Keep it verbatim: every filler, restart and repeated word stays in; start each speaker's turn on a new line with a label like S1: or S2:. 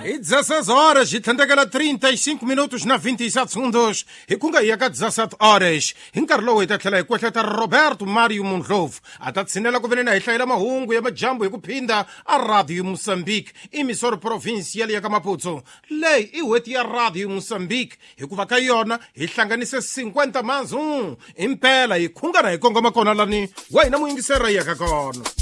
S1: E dezesseis horas e tendekela trinta e cinco minutos na vinte e sete segundos. E kunga yaka dezessete horas. Inkarlo ita tlela ikwetleta Roberto Mário Monrovo. Atatsinela kuvenena ihlayela mahungu ya majambo yakuphinda a Radio Moçambique, emisora provincial ya Maputo. Leyi iweti ya Radio Moçambique hikuva ka yona hi hlanganise cinquenta manzu. Impela hi khunga na hi kongoma kona lani. Wena muyingiseri ya ka kona.